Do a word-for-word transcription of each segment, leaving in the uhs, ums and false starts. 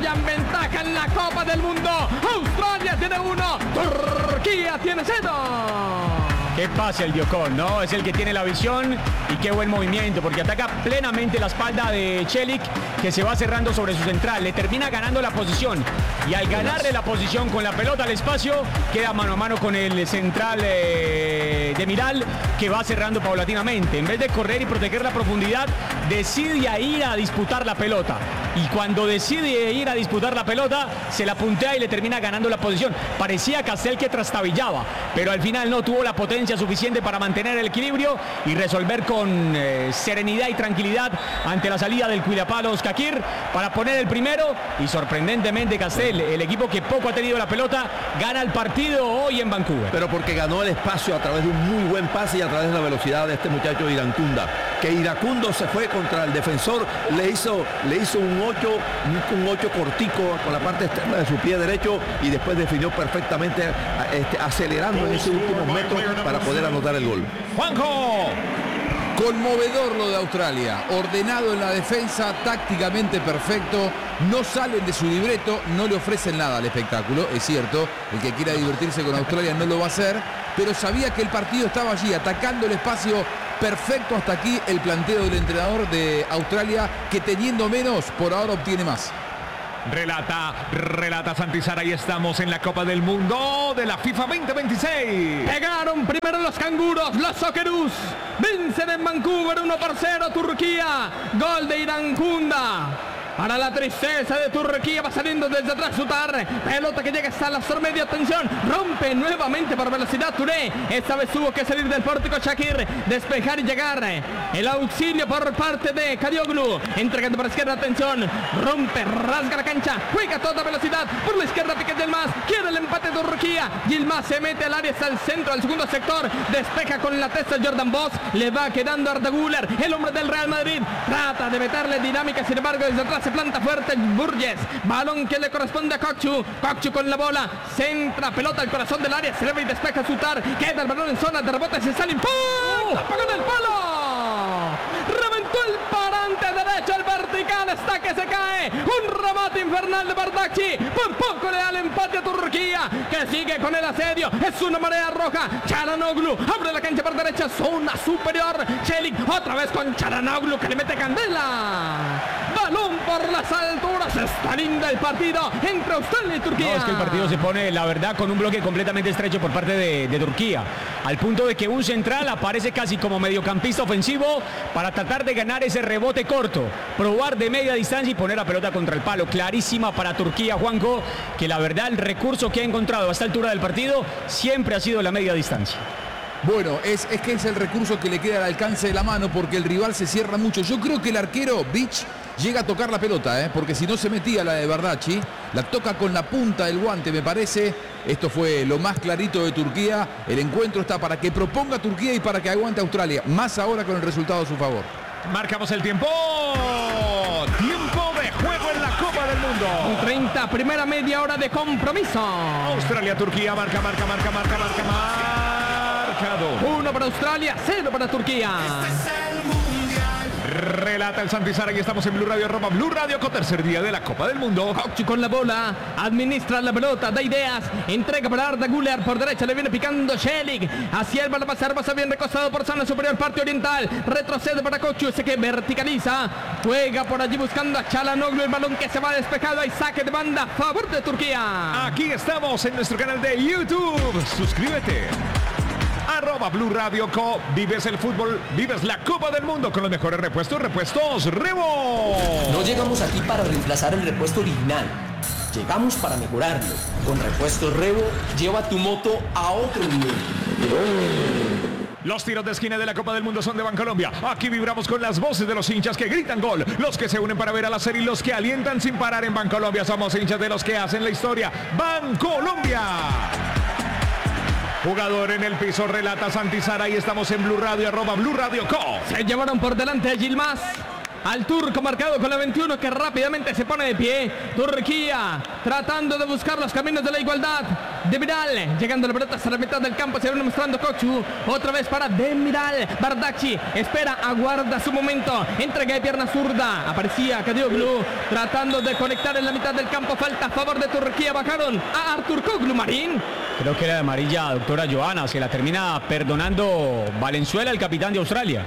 ya en ventaja en la Copa del Mundo. Australia tiene uno, Turquía tiene cero. Qué pase el Diocon, ¿no? Es el que tiene la visión y qué buen movimiento, porque ataca plenamente la espalda de Celik, que se va cerrando sobre su central. Le termina ganando la posición y al ganarle la posición con la pelota al espacio, queda mano a mano con el central eh, de Miral, que va cerrando paulatinamente. En vez de correr y proteger la profundidad, decide ir a disputar la pelota. Y cuando decide ir a disputar la pelota, se la puntea y le termina ganando la posición. Parecía Castel que trastabillaba, pero al final no tuvo la potencia suficiente para mantener el equilibrio y resolver con eh, serenidad y tranquilidad ante la salida del cuidapalos Kakir para poner el primero. Y sorprendentemente Castel, el equipo que poco ha tenido la pelota, gana el partido hoy en Vancouver. Pero porque ganó el espacio a través de un muy buen pase y a través de la velocidad de este muchacho Irankunda, que Iracundo se fue contra el defensor, le hizo, le hizo un ocho, un ocho cortico con la parte externa de su pie derecho y después definió perfectamente, este, acelerando en ese último metro para poder anotar el gol. ¡Juanjo! Conmovedor lo de Australia, ordenado en la defensa, tácticamente perfecto, no salen de su libreto, no le ofrecen nada al espectáculo, es cierto, el que quiera divertirse con Australia no lo va a hacer, pero sabía que el partido estaba allí, atacando el espacio perfecto hasta aquí el planteo del entrenador de Australia, que teniendo menos, por ahora obtiene más. Relata, relata Santizar, ahí estamos en la Copa del Mundo de la FIFA veinte veintiséis. Pegaron primero los canguros, los Socceroos. Vencen en Vancouver uno por cero Turquía. Gol de Irankunda. Para la tristeza de Turquía, va saliendo desde atrás Sutar. Pelota que llega hasta la zona media, atención. Rompe nuevamente por velocidad Touré. Esta vez tuvo que salir del pórtico Shakir, despejar y llegar. El auxilio por parte de Kadioglu. Entregando para la izquierda, atención. Rompe, rasga la cancha. Juega a toda velocidad. Por la izquierda Piquet Yilmaz. Quiere el empate de Turquía. Yilmaz se mete al área hasta el centro, al segundo sector. Despeja con la testa Jordan Boss. Le va quedando Arda Güler, el hombre del Real Madrid. Trata de meterle dinámica, sin embargo, desde atrás se planta fuerte Burgess, balón que le corresponde a Kokchu, Kokchu con la bola, centra, pelota al corazón del área, se le ve y despeja a Sutar, queda el balón en zona de rebote, se sale, ¡pum! ¡Tapa con el palo! Reventó el parante derecho, el vertical está que se cae, un remate infernal de Bardakci, por poco le da el empate a Turquía, que sigue con el asedio, es una marea roja, Çalhanoğlu abre la cancha por derecha, zona superior, Celik otra vez con Çalhanoğlu que le mete candela, balón por las alturas, está linda el partido entre Australia y Turquía. No, es que el partido se pone, la verdad, con un bloque completamente estrecho por parte de, de Turquía, al punto de que un central aparece casi como mediocampista ofensivo para tratar de ganar ese rebote corto, probar de media distancia y poner la pelota contra el palo. Clarísima para Turquía, Juanjo, que la verdad el recurso que ha encontrado a esta altura del partido siempre ha sido la media distancia. Bueno, es, es que es el recurso que le queda al alcance de la mano porque el rival se cierra mucho. Yo creo que el arquero Beach llega a tocar la pelota, ¿eh? Porque si no se metía la de Bardakci, la toca con la punta del guante, me parece. Esto fue lo más clarito de Turquía. El encuentro está para que proponga Turquía y para que aguante Australia, más ahora con el resultado a su favor. Marcamos el tiempo. Tiempo de juego en la Copa del Mundo. treinta, primera media hora de compromiso. Australia, Turquía, marca, marca, marca, marca, marca, marcado. Uno para Australia, cero para Turquía. Relata el Santizar, y estamos en Blue Radio, arroba Blue Radio, con tercer día de la Copa del Mundo. Kokchu con la bola, administra la pelota, da ideas, entrega para Arda Güler, por derecha le viene picando Celik, hacia el balón pasar, pasa bien recostado por zona superior, parte oriental, retrocede para Kokchu, ese que verticaliza, juega por allí buscando a Çalhanoğlu, el balón que se va despejado, hay saque de banda a favor de Turquía. Aquí estamos en nuestro canal de YouTube, suscríbete. Arroba Blue Radio Co. Vives el fútbol, vives la Copa del Mundo con los mejores repuestos, repuestos Rebo. No llegamos aquí para reemplazar el repuesto original. Llegamos para mejorarlo. Con Repuestos Rebo, lleva tu moto a otro nivel. Los tiros de esquina de la Copa del Mundo son de Bancolombia. Aquí vibramos con las voces de los hinchas que gritan gol, los que se unen para ver a la serie y los que alientan sin parar en Bancolombia. Somos hinchas de los que hacen la historia. Bancolombia. Jugador en el piso, relata Santizar, y estamos en Blue Radio, arroba Blue Radio Co. Se llevaron por delante a Yilmaz. al turco marcado con la veintiuno que rápidamente se pone de pie. Turquía tratando de buscar los caminos de la igualdad. Demiral llegando la pelota hasta la mitad del campo, se viene mostrando Kokchu, otra vez para Demiral. Bardakci espera, aguarda su momento, entrega de pierna zurda, aparecía Kadioglu tratando de conectar en la mitad del campo, falta a favor de Turquía, bajaron a Arturkoglu. Marín, creo que era de amarilla, doctora Johanna, se la termina perdonando Valenzuela, el capitán de Australia.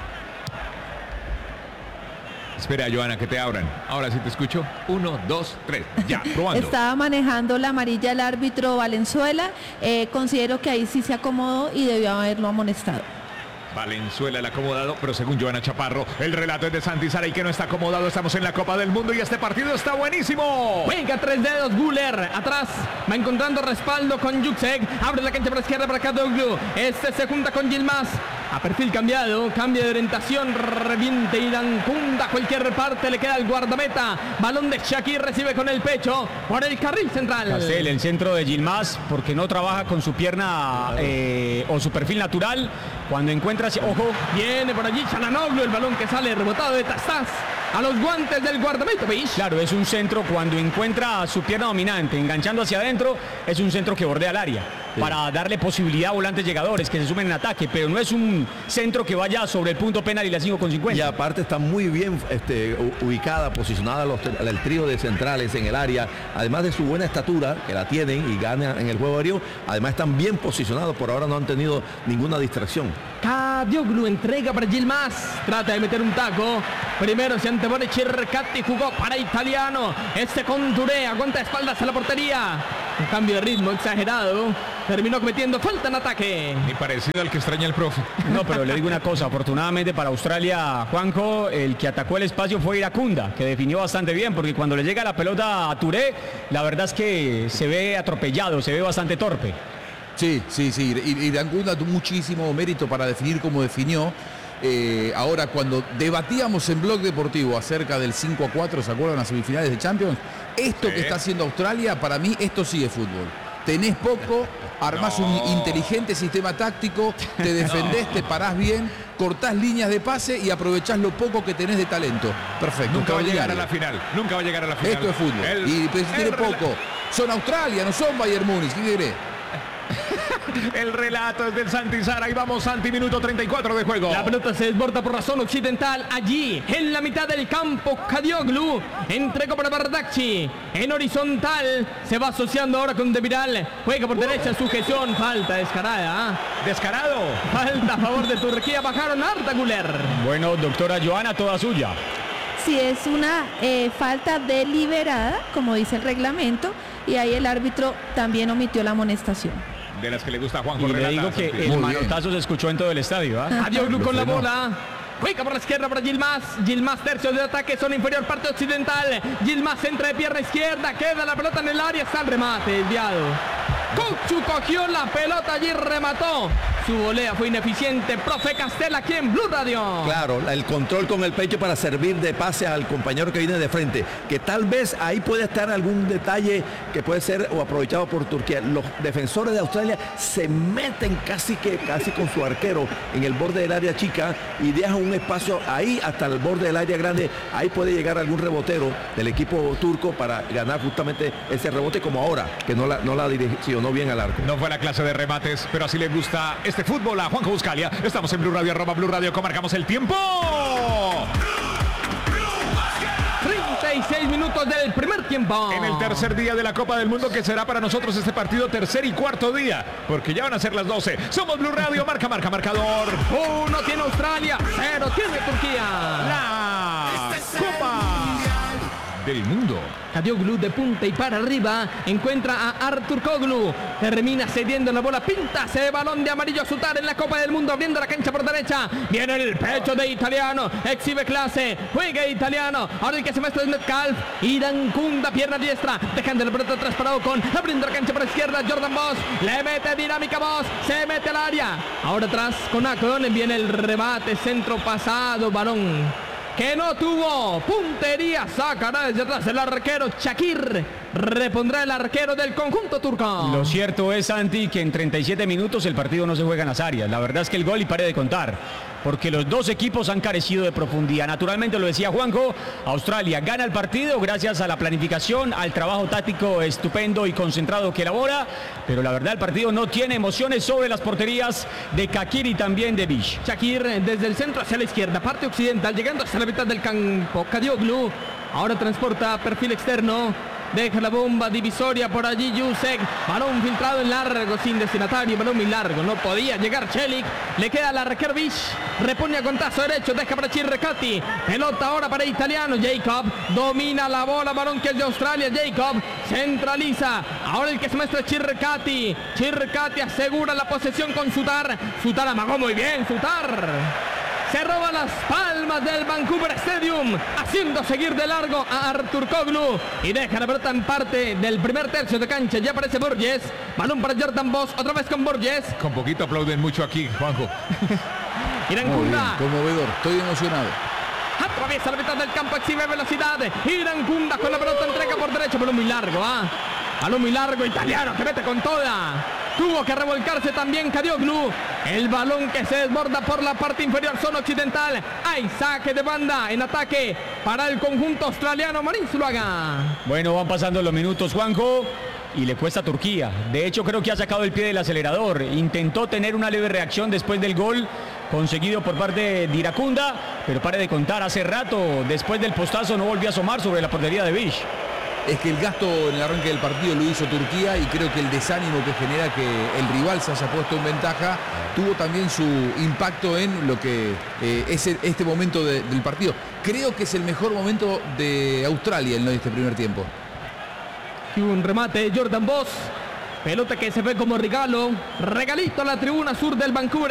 Espera, Johanna, que te abran. Ahora sí te escucho. Uno, dos, tres. Ya, probando. Estaba manejando la amarilla el árbitro Valenzuela. Eh, considero que ahí sí se acomodó y debió haberlo amonestado. Valenzuela el acomodado, pero según Johanna Chaparro, el relato es de Santi Saray que no está acomodado. Estamos en la Copa del Mundo y este partido está buenísimo. Juega tres dedos Guler, atrás va encontrando respaldo con Yüksek, abre la cancha para la izquierda para Kadioglu, este se junta con Yilmaz, a perfil cambiado, cambia de orientación, reviente Irankunda, cualquier parte le queda al guardameta, balón de Shakir, recibe con el pecho por el carril central. Castel, el centro de Yilmaz, porque no trabaja con su pierna eh, o su perfil natural, cuando encuentra, ojo, viene por allí Çalhanoğlu, el balón que sale rebotado de Tastás a los guantes del guardameta. Claro, es un centro cuando encuentra su pierna dominante, enganchando hacia adentro, es un centro que bordea el área, sí, para darle posibilidad a volantes llegadores que se sumen en ataque, pero no es un centro que vaya sobre el punto penal y la cinco con cincuenta. Y aparte está muy bien este, ubicada, posicionada los, el trío de centrales en el área, además de su buena estatura, que la tienen y gana en el juego aéreo, además están bien posicionados, por ahora no han tenido ninguna distracción. Kadioglu entrega para Yilmaz, trata de meter un taco, primero se antepone Cercati, jugó para Italiano, este con Touré, aguanta espaldas a la portería, un cambio de ritmo exagerado, terminó cometiendo falta en ataque. Ni parecido al que extraña el profe. No, pero le digo una cosa, afortunadamente para Australia, Juanjo, el que atacó el espacio fue Irakunda, que definió bastante bien, porque cuando le llega la pelota a Touré, la verdad es que se ve atropellado, se ve bastante torpe. Sí, sí, sí. Irankunda tuvo muchísimo mérito para definir como definió. Eh, ahora, cuando debatíamos en Blog Deportivo acerca del cinco a cuatro, ¿se acuerdan las semifinales de Champions? Esto sí, que está haciendo Australia, para mí, esto sí es fútbol. Tenés poco, armás no. un inteligente sistema táctico, te defendés, no. te parás bien, cortás líneas de pase y aprovechás lo poco que tenés de talento. Perfecto. Nunca va a llegar a la final. Nunca va a llegar a la final. Esto es fútbol. El, y pues, tiene poco. Son Australia, no son Bayern Múnich. ¿Qué querés? El relato es del Santi Saray. Vamos, Santi, minuto treinta y cuatro de juego. La pelota se desborda por la zona occidental. Allí, en la mitad del campo, Kadioglu entregó para Bardakci. En horizontal, se va asociando ahora con Demiral. Juega por derecha, sujeción. Falta descarada. ¿eh? Descarado. Falta a favor de Turquía. Bajaron a Arda Güler. Bueno, doctora Johanna, toda suya. Si es una eh, falta deliberada, como dice el reglamento, y ahí el árbitro también omitió la amonestación. De las que le gusta a Juanjo. Y le digo que el Muy manotazo bien. Se escuchó en todo el estadio. ¿eh? Kadioglu con la bola. Juega por la izquierda para Yilmaz. Yilmaz, tercio de ataque, zona inferior, parte occidental. Yilmaz entra de pierna izquierda. Queda la pelota en el área. Está el remate, desviado. Kokchu cogió la pelota allí, remató. Su volea fue ineficiente. Profe Castel aquí en Blue Radio. Claro, el control con el pecho para servir de pase al compañero que viene de frente. Que tal vez ahí puede estar algún detalle que puede ser o aprovechado por Turquía. Los defensores de Australia se meten casi que casi con su arquero en el borde del área chica y dejan un espacio ahí hasta el borde del área grande. Ahí puede llegar algún rebotero del equipo turco para ganar justamente ese rebote, como ahora, que no la, no la direccionó bien al arco. No fue la clase de remates, pero así le gusta este fútbol a Juanjo Buscalia. Estamos en Blue Radio, arroba Blue Radio, marcamos el tiempo. treinta y seis minutos del primer tiempo. En el tercer día de la Copa del Mundo, que será para nosotros este partido tercer y cuarto día, porque ya van a ser las doce. Somos Blue Radio, marca, marca, marcador. Uno tiene Australia, cero tiene Turquía. La Copa del Mundo. Kadioglu de punta y para arriba encuentra a Arturkoglu, termina cediendo la bola, pinta ese balón de amarillo a Sutar en la Copa del Mundo, abriendo la cancha por derecha, viene el pecho de Italiano, exhibe clase, juega Italiano, ahora el que se muestra es Metcalf, Irankunda, pierna diestra, dejando la pelota atrás para Ocon, abriendo la cancha por izquierda, Jordan Boss, le mete dinámica Boss, se mete al área, ahora atrás con Ocon, viene el remate, centro pasado, balón que no tuvo puntería, sacará desde atrás el arquero Shakir, repondrá el arquero del conjunto turco. Lo cierto es, Santi, que en treinta y siete minutos el partido no se juega en las áreas. La verdad es que el gol y pare de contar, porque los dos equipos han carecido de profundidad. Naturalmente, lo decía Juanjo, Australia gana el partido gracias a la planificación, al trabajo táctico estupendo y concentrado que elabora, pero la verdad el partido no tiene emociones sobre las porterías de Kakir y también de Bish. Shakir desde el centro hacia la izquierda, parte occidental, llegando hasta la mitad del campo. Kadioglu ahora transporta perfil externo. Deja la bomba divisoria por allí Yusek. Balón filtrado en largo, sin destinatario. Balón muy largo, no podía llegar Celik. Le queda la Kervish. Repone a contazo derecho, deja para Chirrecati. Pelota ahora para italiano. Jacob domina la bola. Balón que es de Australia. Jacob centraliza. Ahora el que se muestra es Chirrecati. Chirrecati asegura la posesión con Sutar. Sutar amagó muy bien. Sutar se roba las palmas del Vancouver Stadium, haciendo seguir de largo a Artur Koglu y deja la pelota en parte del primer tercio de cancha. Ya aparece Borges, balón para Jordan Boss, otra vez con Borges. Con poquito aplauden mucho aquí, Juanjo. Irankunda, Conmovedor, estoy emocionado. atraviesa la mitad del campo, exhibe velocidad. Irankunda con la pelota, entrega por derecho, balón muy largo, ¿ah? Balón muy largo, italiano que mete con toda. Tuvo que revolcarse también Kadioglu. El balón que se desborda por la parte inferior, zona occidental. Hay saque de banda en ataque para el conjunto australiano. Marín Zuluaga. Bueno, van pasando los minutos, Juanjo, y le cuesta a Turquía. De hecho, creo que ha sacado el pie del acelerador. Intentó tener una leve reacción después del gol conseguido por parte de Irankunda, pero pare de contar, hace rato, después del postazo, no volvió a asomar sobre la portería de Bish. Es que el gasto en el arranque del partido lo hizo Turquía y creo que el desánimo que genera que el rival se haya puesto en ventaja tuvo también su impacto en lo que eh, es el, este momento de, del partido. Creo que es el mejor momento de Australia en este primer tiempo. Y un remate de Jordan Boss. Pelota que se ve como regalo. Regalito a la tribuna sur del Vancouver